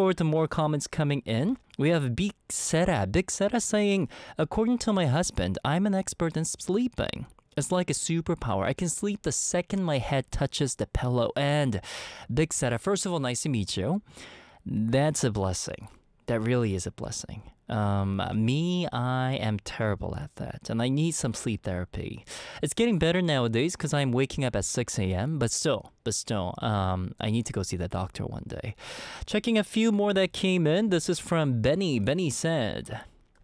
forward to more comments coming in. We have Big Sera saying, according to my husband, I'm an expert in sleeping. It's like a superpower. I can sleep the second my head touches the pillow. And Big Sera, first of all, nice to meet you. That's a blessing. That really is a blessing. I am terrible at that, and I need some sleep therapy. It's getting better nowadays because I'm waking up at 6 a.m., but still, I need to go see the doctor one day. Checking a few more that came in. This is from Benny. Benny said,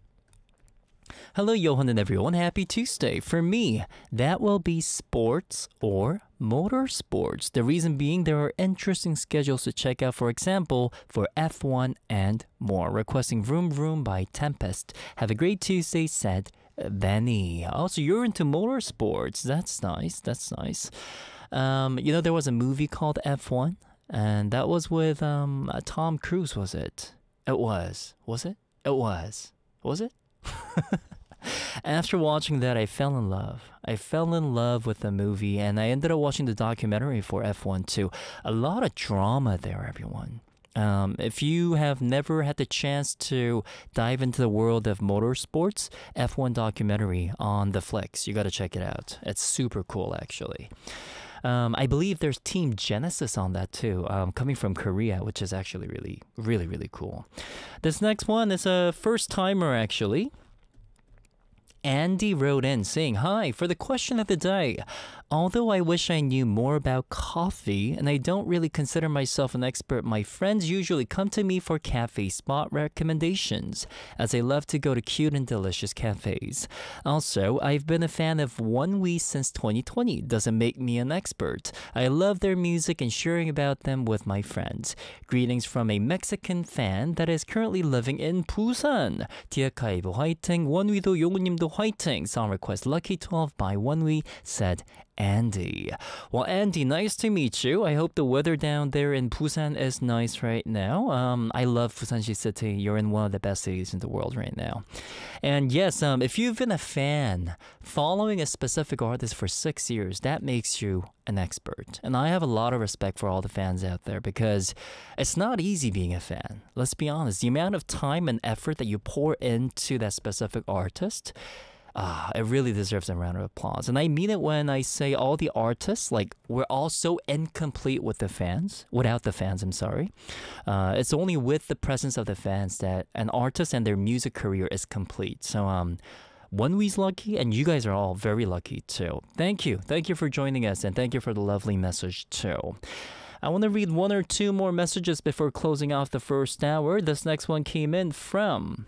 hello, Johan and everyone. Happy Tuesday. For me, that will be sports or motorsports. The reason being there are interesting schedules to check out, for example, for F1 and more. Requesting Vroom Vroom by Tempest. Have a great Tuesday, said Benny. Oh, so you're into motorsports. That's nice. That's nice. There was a movie called F1, and that was with Tom Cruise, was it? It was. Was it? It was. Was it? After watching that, I fell in love. I fell in love with the movie, and I ended up watching the documentary for F1 too. A lot of drama there, everyone. If you have never had the chance to dive into the world of motorsports, F1 documentary on the Flicks, you got to check it out. It's super cool, actually. I believe there's Team Genesis on that too, coming from Korea, which is actually really, really, really cool. This next one is a first-timer, actually. Andy wrote in saying, hi, for the question of the day. Although I wish I knew more about coffee, and I don't really consider myself an expert, my friends usually come to me for cafe spot recommendations, as I love to go to cute and delicious cafes. Also, I've been a fan of ONEWE since 2020. Doesn't make me an expert. I love their music and sharing about them with my friends. Greetings from a Mexican fan that is currently living in Busan. 디아카이브 화이팅, 원위도 용우님도 화이팅. Song request Lucky 12 by ONEWE, said Andy. Well, Andy, nice to meet you. I hope the weather down there in Busan is nice right now. I love Busanji City. You're in one of the best cities in the world right now. And yes, if you've been a fan following a specific artist for 6 years, that makes you an expert. And I have a lot of respect for all the fans out there because it's not easy being a fan. Let's be honest. The amount of time and effort that you pour into that specific artist, it really deserves a round of applause. And I mean it when I say all the artists, like, we're all so incomplete without the fans, I'm sorry. It's only with the presence of the fans that an artist and their music career is complete. So, ONEWE's lucky, and you guys are all very lucky too. Thank you. Thank you for joining us, and thank you for the lovely message too. I want to read one or two more messages before closing off the first hour. This next one came in from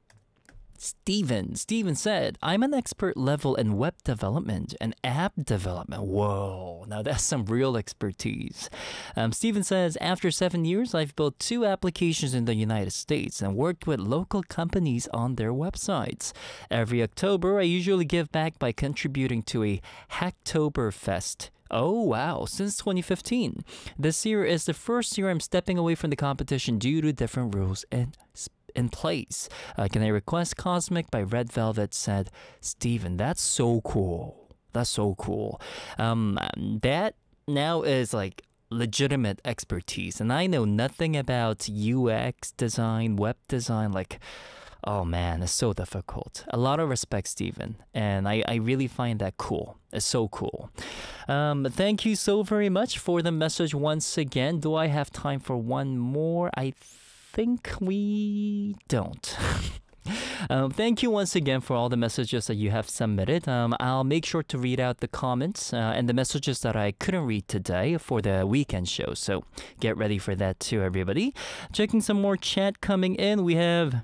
Steven. Steven said, I'm an expert level in web development and app development. Whoa, now that's some real expertise. Steven says, after 7 years, I've built 2 applications in the United States and worked with local companies on their websites. Every October, I usually give back by contributing to a Hacktoberfest. Oh, wow, since 2015. This year is the first year I'm stepping away from the competition due to different rules and in place. Can I request Cosmic by Red Velvet, said Steven. That's so cool. That's so cool. That now is like legitimate expertise, and I know nothing about UX design, web design. Like, oh man, it's so difficult. A lot of respect, Steven, and I really find that cool. It's so cool. Thank you so very much for the message once again. Do I have time for one more? I think we don't. Thank you once again for all the messages that you have submitted. I'll make sure to read out the comments and the messages that I couldn't read today for the weekend show. So get ready for that too, everybody. Checking some more chat coming in. We have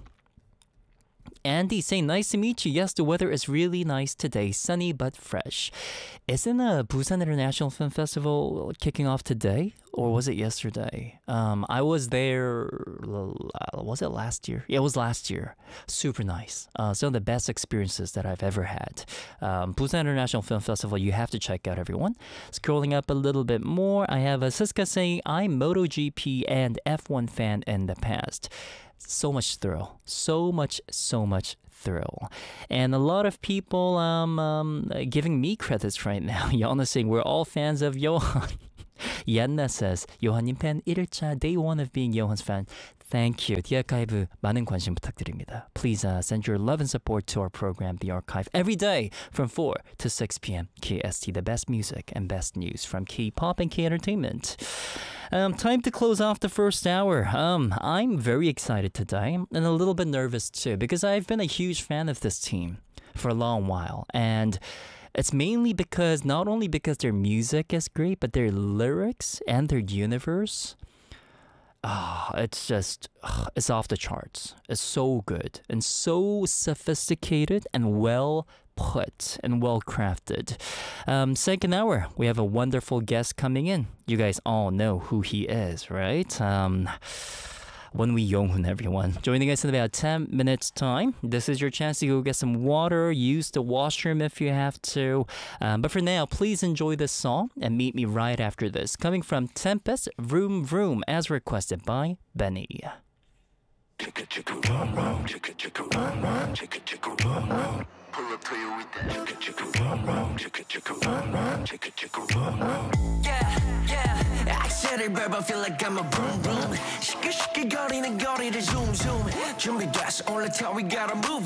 Andy saying, nice to meet you. Yes, the weather is really nice today. Sunny but fresh. Isn't Busan International Film Festival kicking off today? Or was it yesterday? I was there, was it last year? Yeah, it was last year. Super nice. Some of the best experiences that I've ever had. Busan International Film Festival, you have to check out, everyone. Scrolling up a little bit more, I have Siska saying, I'm MotoGP and F1 fan in the past. So much thrill. So much thrill. And a lot of people giving me credits right now. Yana saying, we're all fans of Johan. Yenna says, 요한님 팬 1일차 day one of being Johan's fan. Thank you. The Archive 많은 관심 부탁드립니다. Please send your love and support to our program, The Archive, every day from 4 to 6 p.m. KST, the best music and best news from K-pop and K-entertainment. Time to close off the first hour. I'm very excited today and a little bit nervous too because I've been a huge fan of this team for a long while. And it's mainly because, not only because their music is great, but their lyrics and their universe, it's off the charts. It's so good and so sophisticated and well put and well crafted. Second hour, we have a wonderful guest coming in. You guys all know who he is, right? Wonwi Yonghun, everyone. Joining us in about 10 minutes time. This is your chance to go get some water, use the washroom if you have to. But for now, please enjoy this song and meet me right after this. Coming from Tempest, Vroom Vroom, as requested by Benny. Pull up to you with that. Yeah, 액셀을 밟아 feel like I'm a boom boom. 시끌시끌거리는 거리를 zoom zoom. 준비됐어, 올라타 we gotta move.